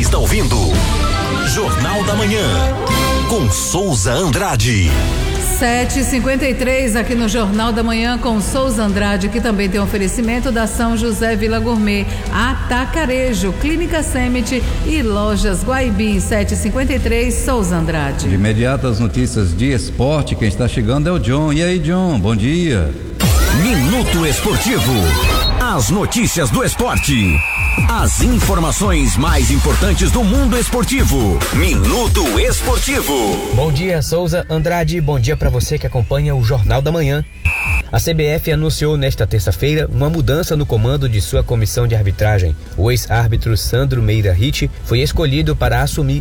está ouvindo Jornal da Manhã, com Souza Andrade. 7h53 aqui no Jornal da Manhã com Souza Andrade, que também tem oferecimento da São José Vila Gourmet, Atacarejo, Clínica Semit e Lojas Guaibim. 7h53, Souza Andrade. De imediato as notícias de esporte, quem está chegando é o John. E aí, John, bom dia. Minuto Esportivo. As notícias do esporte. As informações mais importantes do mundo esportivo. Minuto Esportivo. Bom dia, Souza Andrade. Bom dia para você que acompanha o Jornal da Manhã. A CBF anunciou nesta terça-feira uma mudança no comando de sua comissão de arbitragem. O ex-árbitro Sandro Meira Ricci foi escolhido para assumir